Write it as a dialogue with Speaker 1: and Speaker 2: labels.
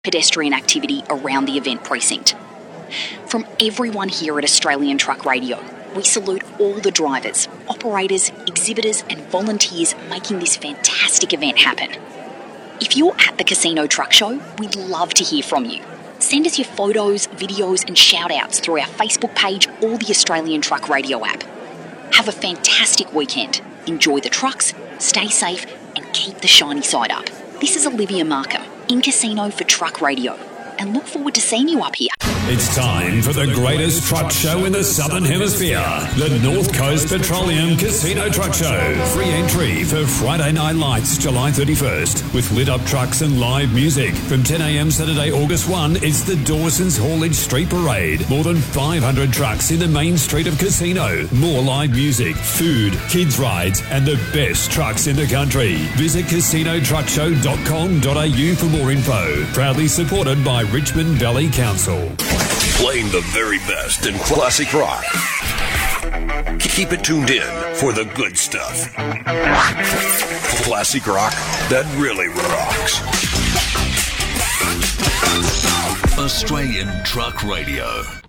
Speaker 1: pedestrian activity around the event precinct. From everyone here at Australian Truck Radio, we salute all the drivers, operators, exhibitors and volunteers making this fantastic event happen. If you're at the Casino Truck Show, we'd love to hear from you. Send us your photos, videos and shout-outs through our Facebook page or the Australian Truck Radio app. Have a fantastic weekend. Enjoy the trucks, stay safe and keep the shiny side up. This is Olivia Markham in Casino for Truck Radio, and look forward to seeing you up here.
Speaker 2: It's time for the greatest truck show in the Southern Hemisphere, the North Coast Petroleum Casino Truck Show. Free entry for Friday Night Lights, July 31st, with lit-up trucks and live music. From 10 a.m. Saturday, August 1, it's the Dawson's Haulage Street Parade. More than 500 trucks in the main street of Casino. More live music, food, kids' rides, and the best trucks in the country. Visit casinotruckshow.com.au for more info. Proudly supported by Richmond Valley Council.
Speaker 3: Playing the very best in classic rock. Keep it tuned in for the good stuff. Classic rock that really rocks.
Speaker 4: Australian Truck Radio.